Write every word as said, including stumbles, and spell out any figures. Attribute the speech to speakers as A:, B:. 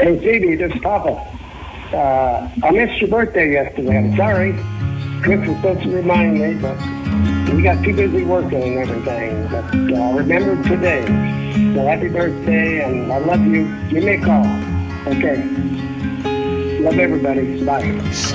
A: Hey, Phoebe, this is Papa. Uh, I missed your birthday yesterday. I'm sorry. Chris was supposed to remind me, but we got too busy working and everything. But uh, I remembered today. So happy birthday, and I love you. Give me a call. Okay. Love everybody. Bye.